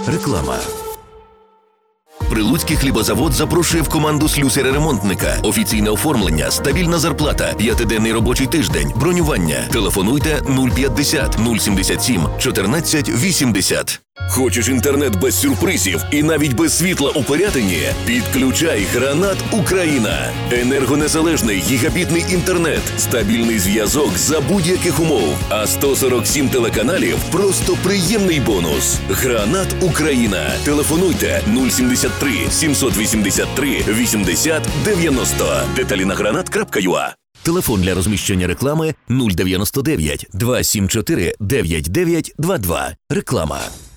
Реклама. Прилуцький хлібозавод запрошує в команду слюсаря-ремонтника. Офіційне оформлення, стабільна зарплата, 5-денний робочий тиждень, бронювання. Телефонуйте 050 077 14 80. Хочеш інтернет без сюрпризів і навіть без світла у Пирятині? Підключай Гранат Україна. Енергонезалежний гігабітний інтернет, стабільний зв'язок за будь-яких умов. А 147 телеканалів – просто приємний бонус. Гранат Україна. Телефонуйте 073 783 80 90. Деталі на granat.ua. Телефон для розміщення реклами 099 274 9922. Реклама.